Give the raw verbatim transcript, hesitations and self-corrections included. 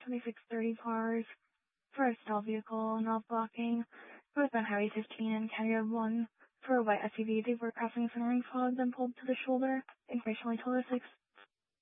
twenty-six thirty cars for a stealth vehicle, not blocking, both on Highway fifteen and County Road one. For a white S U V, they were crossing centering fog, then pulled to the shoulder. Information only told us six